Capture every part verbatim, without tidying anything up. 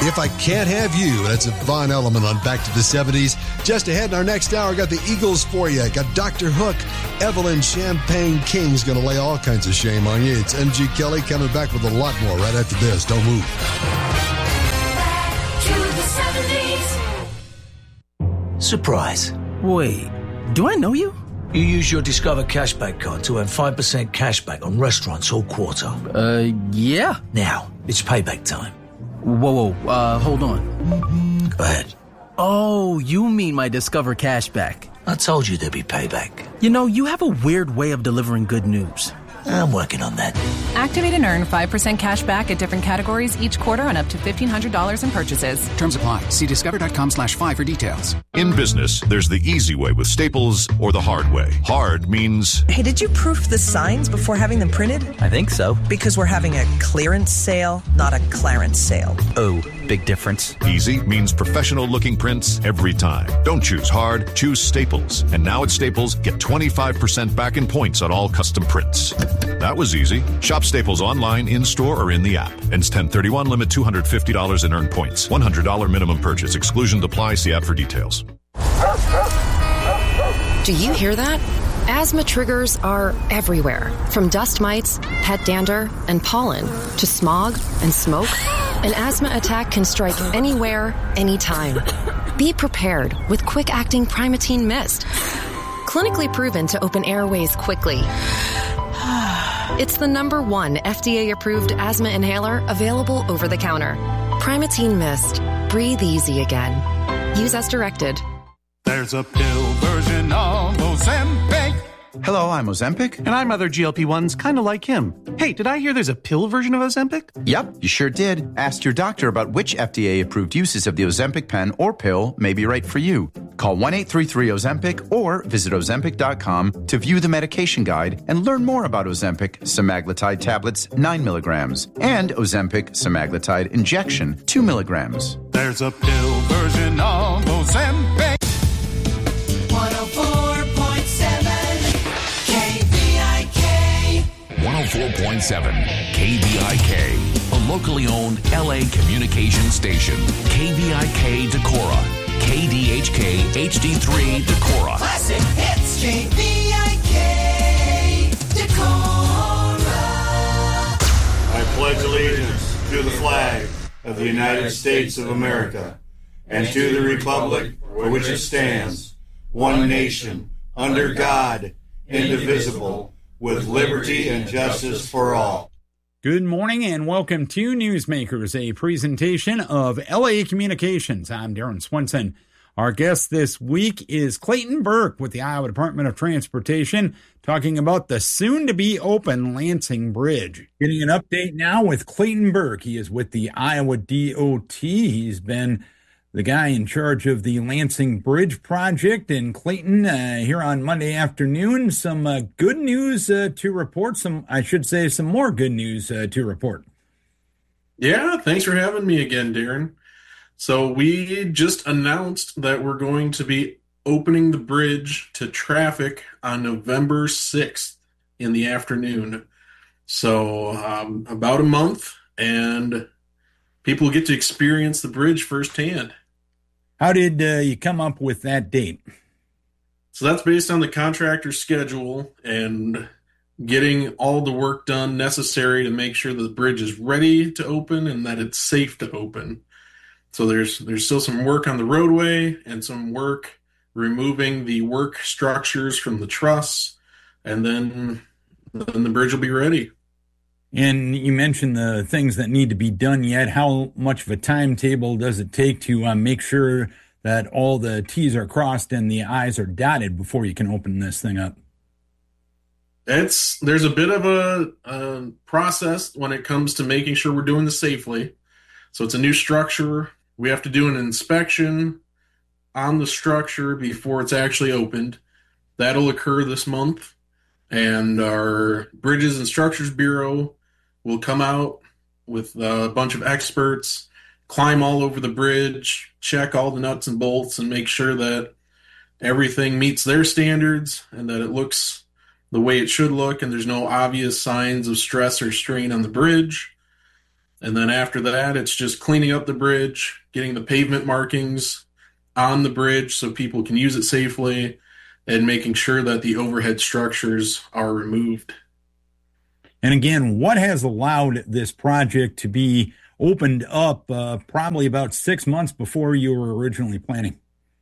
If I Can't Have You. That's a Von Element on Back to the seventies. Just ahead in our next hour, got the Eagles for you. Got Doctor Hook. Evelyn Champagne King's going to lay all kinds of shame on you. It's M G Kelly coming back with a lot more right after this. Don't move. Back to the seventies. Surprise. Wait, do I know you? You use your Discover Cashback card to earn five percent cashback on restaurants all quarter. Uh, yeah. Now, it's payback time. Whoa, whoa, uh, hold on. Go ahead. Oh, you mean my Discover Cashback. I told you there'd be payback. You know, you have a weird way of delivering good news. I'm working on that. Activate and earn five percent cash back at different categories each quarter on up to fifteen hundred dollars in purchases. Terms apply. See discover.com slash five for details. In business, there's the easy way with Staples or the hard way. Hard means... Hey, did you proof the signs before having them printed? I think so. Because we're having a clearance sale, not a Clarence sale. Oh, big difference. Easy means professional-looking prints every time. Don't choose hard, choose Staples. And now at Staples, get twenty-five percent back in points on all custom prints. That was easy. Shop Staples online, in-store, or in the app. Ends ten thirty-one, limit two hundred fifty dollars in earned points. one hundred dollars minimum purchase. Exclusions apply. See app for details. Do you hear that? Asthma triggers are everywhere. From dust mites, pet dander, and pollen, to smog and smoke. An asthma attack can strike anywhere, anytime. Be prepared with quick-acting Primatene Mist. Clinically proven to open airways quickly. It's the number one F D A-approved asthma inhaler available over the counter. Primatene Mist. Breathe easy again. Use as directed. There's a pill version of Ozempic. Hello, I'm Ozempic. And I'm other G L P ones kind of like him. Hey, did I hear there's a pill version of Ozempic? Yep, you sure did. Ask your doctor about which F D A-approved uses of the Ozempic pen or pill may be right for you. Call one eight three three Ozempic or visit Ozempic dot com to view the medication guide and learn more about Ozempic semaglutide tablets nine milligrams and Ozempic semaglutide injection two milligrams. There's a pill version of Ozempic. one oh four point seven K B I K. one oh four point seven K B I K, a locally owned L A communication station. K B I K Decorah, K D H K H D three Decorah. Classic hits. K B I K Decorah. I pledge allegiance to the flag of the United States of America and to the republic for which it stands, one nation, under God, indivisible, with liberty and justice for all. Good morning and welcome to Newsmakers, a presentation of L A Communications. I'm Darren Swenson. Our guest this week is Clayton Burke with the Iowa Department of Transportation, talking about the soon-to-be open Lansing Bridge. Getting an update now with Clayton Burke. He is with the Iowa D O T. He's been the guy in charge of the Lansing Bridge project. And Clayton, uh, here on Monday afternoon, some uh, good news uh, to report. Some, I should say, some more good news uh, to report. Yeah, thanks for having me again, Darren. So we just announced that we're going to be opening the bridge to traffic on November sixth in the afternoon. So um, about a month, and people get to experience the bridge firsthand. How did uh, you come up with that date? So that's based on the contractor's schedule and getting all the work done necessary to make sure the bridge is ready to open and that it's safe to open. So there's there's still some work on the roadway and some work removing the work structures from the truss, and then, then the bridge will be ready. And you mentioned the things that need to be done yet. How much of a timetable does it take to uh, make sure that all the T's are crossed and the I's are dotted before you can open this thing up? It's there's a bit of a, a process when it comes to making sure we're doing this safely. So it's a new structure. We have to do an inspection on the structure before it's actually opened. That'll occur this month. And our Bridges and Structures Bureau will come out with a bunch of experts, climb all over the bridge, check all the nuts and bolts, and make sure that everything meets their standards and that it looks the way it should look and there's no obvious signs of stress or strain on the bridge. And then after that, it's just cleaning up the bridge, getting the pavement markings on the bridge so people can use it safely, and making sure that the overhead structures are removed. And again, what has allowed this project to be opened up uh, probably about six months before you were originally planning?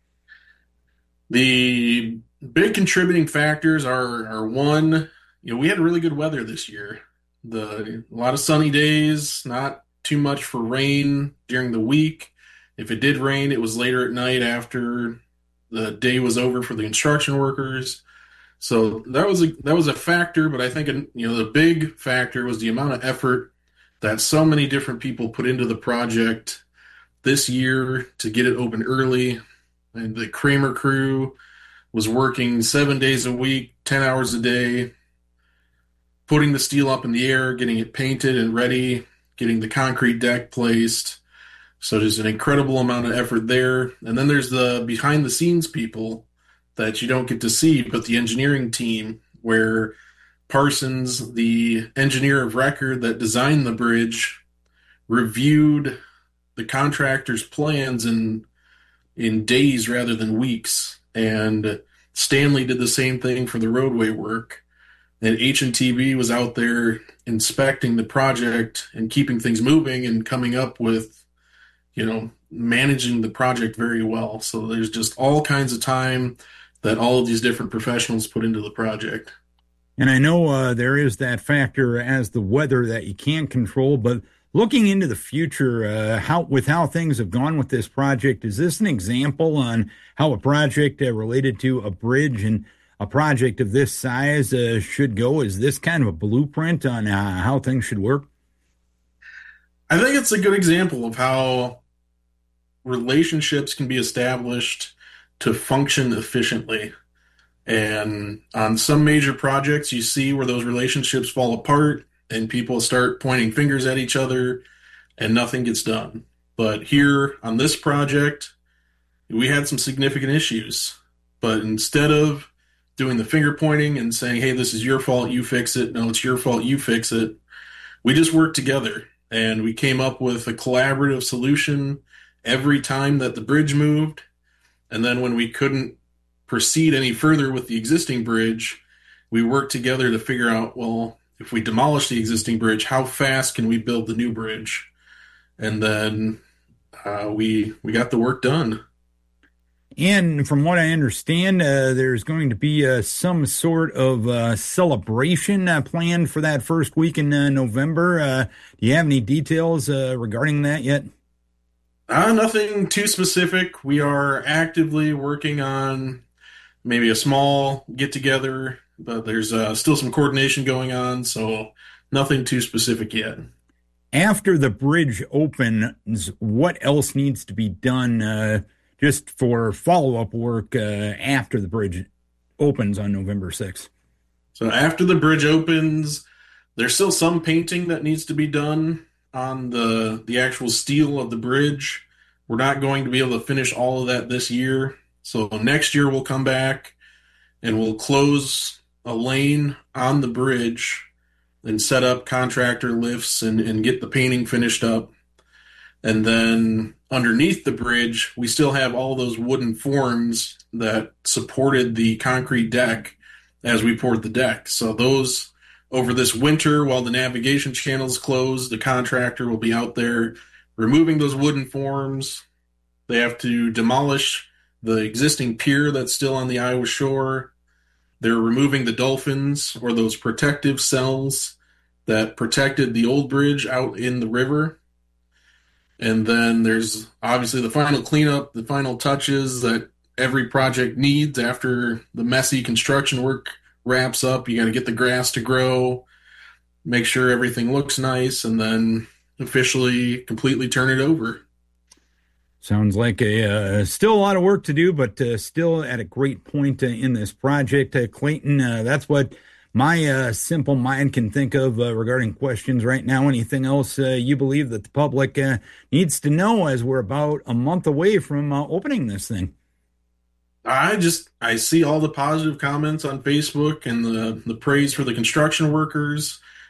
The big contributing factors are, are one, you know, we had really good weather this year. The a lot of sunny days, not too much for rain during the week. If it did rain, it was later at night after the day was over for the construction workers. So that was a that was a factor, but I think, you know, the big factor was the amount of effort that so many different people put into the project this year to get it open early. And the Kramer crew was working seven days a week, ten hours a day, putting the steel up in the air, getting it painted and ready, getting the concrete deck placed. So there's an incredible amount of effort there. And then there's the behind-the-scenes people that you don't get to see, but the engineering team, where Parsons, the engineer of record that designed the bridge, reviewed the contractor's plans in in days rather than weeks. And Stanley did the same thing for the roadway work. And H and T B was out there inspecting the project and keeping things moving and coming up with, you know, managing the project very well. So there's just all kinds of time that all of these different professionals put into the project. And I know uh, there is that factor as the weather that you can't control, but looking into the future, uh, how with how things have gone with this project, is this an example on how a project uh, related to a bridge and a project of this size uh, should go? Is this kind of a blueprint on uh, how things should work? I think it's a good example of how relationships can be established to function efficiently. And on some major projects, you see where those relationships fall apart and people start pointing fingers at each other and nothing gets done. But here on this project, we had some significant issues. But instead of doing the finger pointing and saying, hey, this is your fault, you fix it. No, it's your fault, you fix it. We just worked together and we came up with a collaborative solution every time that the bridge moved. And then when we couldn't proceed any further with the existing bridge, we worked together to figure out, well, if we demolish the existing bridge, how fast can we build the new bridge? And then uh, we we got the work done. And from what I understand, uh, there's going to be uh, some sort of uh, celebration uh, planned for that first week in uh, November. Uh, do you have any details uh, regarding that yet? Uh, nothing too specific. We are actively working on maybe a small get-together, but there's uh, still some coordination going on, so nothing too specific yet. After the bridge opens, what else needs to be done uh, just for follow-up work uh, after the bridge opens on November sixth? So after the bridge opens, there's still some painting that needs to be done on the the actual steel of the bridge. We're not going to be able to finish all of that this year. So next year we'll come back and we'll close a lane on the bridge and set up contractor lifts and, and get the painting finished up. And then underneath the bridge, we still have all those wooden forms that supported the concrete deck as we poured the deck. So those, over this winter, while the navigation channel's closed, the contractor will be out there removing those wooden forms. They have to demolish the existing pier that's still on the Iowa shore. They're removing the dolphins, or those protective cells that protected the old bridge out in the river. And then there's obviously the final cleanup, the final touches that every project needs after the messy construction work wraps up. You got to get the grass to grow, make sure everything looks nice, and then officially completely turn it over. Sounds like a uh, still a lot of work to do, but uh, still at a great point uh, in this project. Uh, Clayton, uh, that's what my uh, simple mind can think of uh, regarding questions right now. Anything else uh, you believe that the public uh, needs to know as we're about a month away from uh, opening this thing? I just, I see all the positive comments on Facebook and the, the praise for the construction workers.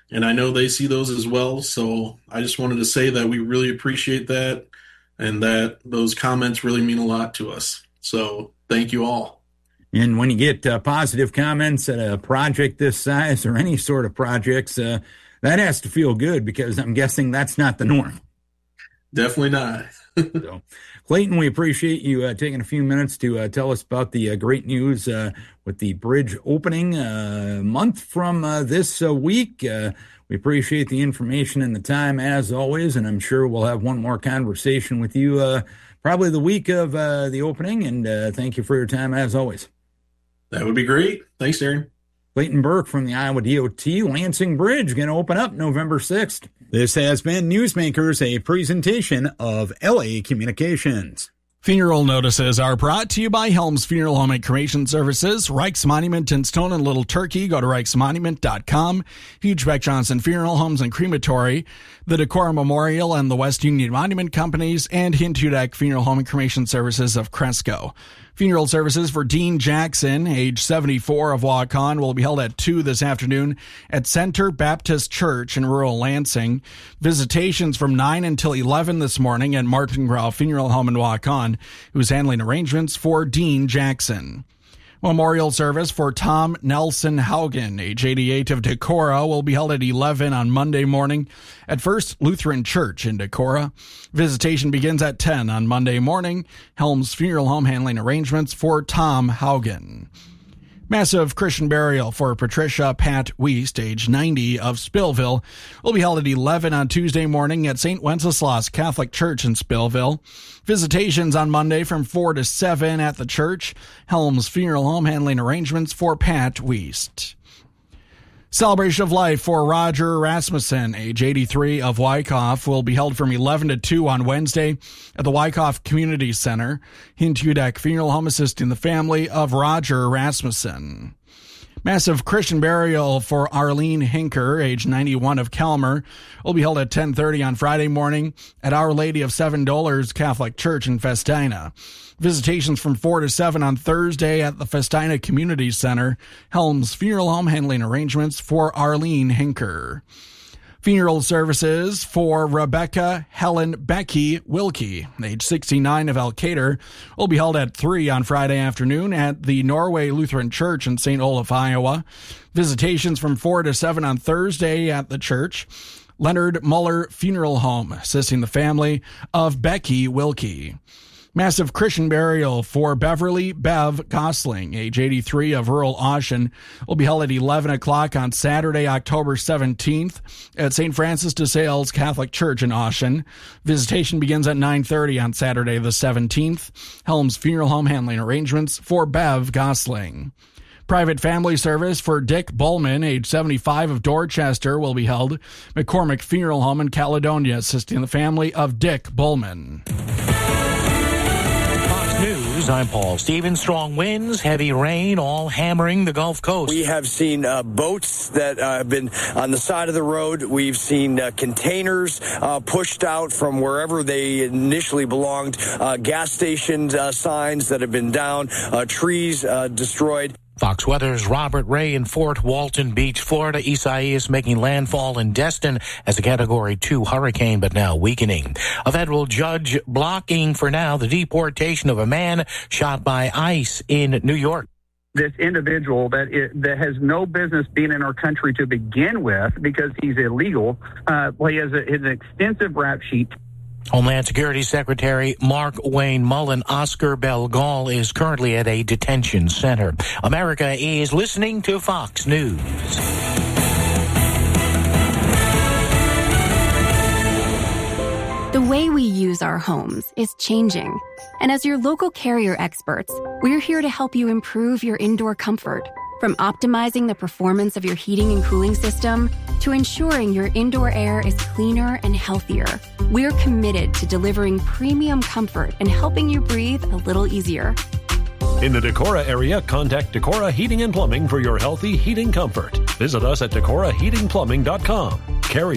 and I know they see those as well. So I just wanted to say that we really appreciate that, and that those comments really mean a lot to us. So thank you all. And when you get uh, positive comments at a project this size or any sort of projects, uh, that has to feel good, because I'm guessing that's not the norm. Definitely not. So, Clayton, we appreciate you uh, taking a few minutes to uh, tell us about the uh, great news uh, with the bridge opening a uh, month from uh, this uh, week. Uh, we appreciate the information and the time, as always, and I'm sure we'll have one more conversation with you uh, probably the week of uh, the opening, and uh, thank you for your time, as always. That would be great. Thanks, Darren. Clayton Burke from the Iowa D O T. Lansing Bridge going to open up November sixth. This has been Newsmakers, a presentation of L A Communications. Funeral notices are brought to you by Helms Funeral Home and Cremation Services, Reichs Monument in Stone and Little Turkey. Go to reichs monument dot com. Hugebeck Johnson Funeral Homes and Crematory, the Decorah Memorial and the West Union Monument Companies, and Hintudak Funeral Home and Cremation Services of Cresco. Funeral services for Dean Jackson, age seventy-four, of Waukon, will be held at two this afternoon at Center Baptist Church in rural Lansing. Visitations from nine until eleven this morning at Martin Grau Funeral Home in Waukon, who's handling arrangements for Dean Jackson. Memorial service for Tom Nelson Haugen, age eighty-eight, of Decorah, will be held at eleven on Monday morning at First Lutheran Church in Decorah. Visitation begins at ten on Monday morning. Helms Funeral Home handling arrangements for Tom Haugen. Massive Christian burial for Patricia Pat Wiest, age ninety, of Spillville, will be held at eleven on Tuesday morning at Saint Wenceslas Catholic Church in Spillville. Visitations on Monday from four to seven at the church. Helms Funeral Home handling arrangements for Pat Wiest. Celebration of Life for Roger Rasmussen, age eighty-three, of Wyckoff, will be held from eleven to two on Wednesday at the Wyckoff Community Center. Hintudak Funeral Home assisting the family of Roger Rasmussen. Massive Christian burial for Arlene Hinker, age ninety-one, of Kelmer, will be held at ten thirty on Friday morning at Our Lady of Seven Dolors Catholic Church in Festina. Visitations from four to seven on Thursday at the Festina Community Center. Helms Funeral Home handling arrangements for Arlene Hinker. Funeral services for Rebecca Helen Becky Wilkie, age sixty-nine, of Elkader, will be held at three on Friday afternoon at the Norway Lutheran Church in Saint Olaf, Iowa. Visitations from four to seven on Thursday at the church. Leonard Muller Funeral Home, assisting the family of Becky Wilkie. Massive Christian burial for Beverly Bev Gosling, age eighty-three, of rural Austin, will be held at eleven o'clock on Saturday, October seventeenth at Saint Francis de Sales Catholic Church in Austin. Visitation begins at nine thirty on Saturday the seventeenth. Helms Funeral Home handling arrangements for Bev Gosling. Private family service for Dick Bullman, age seventy-five, of Dorchester, will be held. McCormick Funeral Home in Caledonia, assisting the family of Dick Bullman. News, I'm Paul Stevens. Strong winds, heavy rain, all hammering the Gulf Coast. We have seen uh, boats that uh, have been on the side of the road. We've seen uh, containers uh, pushed out from wherever they initially belonged, uh, gas station uh, signs that have been down, uh, trees uh, destroyed. Fox Weather's Robert Ray in Fort Walton Beach, Florida. Isaias making landfall in Destin as a Category two hurricane, but now weakening. A federal judge blocking for now the deportation of a man shot by ICE in New York. This individual that it, that has no business being in our country to begin with because he's illegal. Uh, well, he has a, an extensive rap sheet. Homeland Security Secretary Mark Wayne Mullen, Oscar Belgall, is currently at a detention center. America is listening to Fox News. The way we use our homes is changing. And as your local Carrier experts, we're here to help you improve your indoor comfort. From optimizing the performance of your heating and cooling system to ensuring your indoor air is cleaner and healthier, we're committed to delivering premium comfort and helping you breathe a little easier. In the Decorah area, contact Decorah Heating and Plumbing for your healthy heating comfort. Visit us at decorah heating plumbing dot com. Carrier,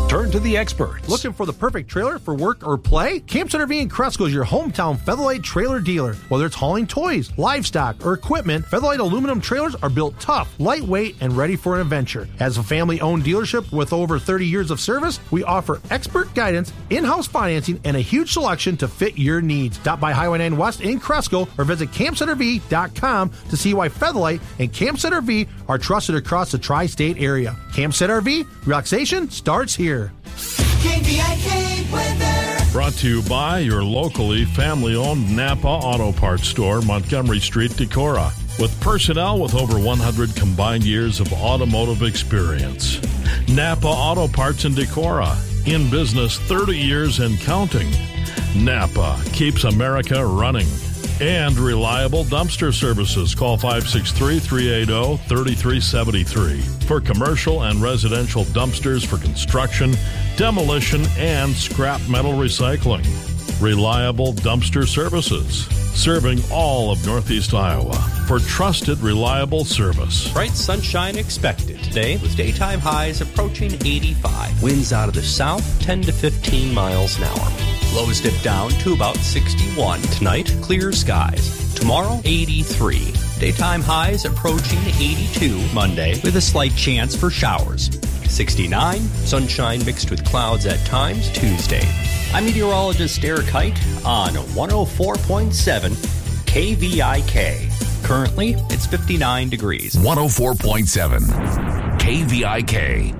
Turn to the experts. Looking for the perfect trailer for work or play? Camp Center V in Cresco is your hometown Featherlight trailer dealer. Whether it's hauling toys, livestock, or equipment, Featherlight aluminum trailers are built tough, lightweight, and ready for an adventure. As a family-owned dealership with over thirty years of service, we offer expert guidance, in-house financing, and a huge selection to fit your needs. Stop by Highway nine West in Cresco or visit camp center v dot com to see why Featherlight and Camp Center V are trusted across the tri-state area. Camp Center V, relaxation starts here. K V I K weather. Brought to you by your locally family-owned Napa Auto Parts store, Montgomery Street, Decorah. With personnel with over one hundred combined years of automotive experience. Napa Auto Parts in Decorah. In business thirty years and counting. Napa keeps America running. And reliable dumpster services. Call five six three, three eight zero, three three seven three for commercial and residential dumpsters for construction, demolition, and scrap metal recycling. Reliable dumpster services. Serving all of Northeast Iowa for trusted, reliable service. Bright sunshine expected today with daytime highs approaching eighty-five. Winds out of the south ten to fifteen miles an hour. Lows dip down to about sixty-one. Tonight, clear skies. Tomorrow, eighty-three. Daytime highs approaching eighty-two Monday with a slight chance for showers. sixty-nine. Sunshine mixed with clouds at times Tuesday. I'm meteorologist Eric Height on one oh four point seven K V I K. Currently, it's fifty-nine degrees. one oh four point seven K V I K.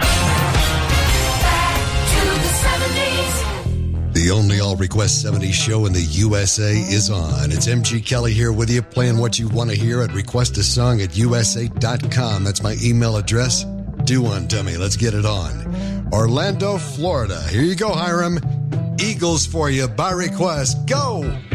The only All Request seventies show in the U S A is on. It's M G Kelly here with you, playing what you want to hear at request a song at U S A dot com. That's my email address. Do one to me. Let's get it on. Orlando, Florida. Here you go, Hiram. Eagles for you by request. Go!